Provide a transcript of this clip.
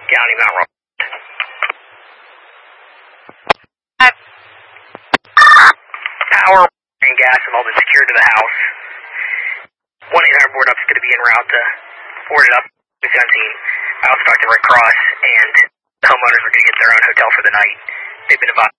County Mount Royal. Power and gas have all been secured to the house. 1-800 board up is going to be en route to board it up. 17. I also talked to Red Cross, and the homeowners are going to get their own hotel for the night. They've been advised.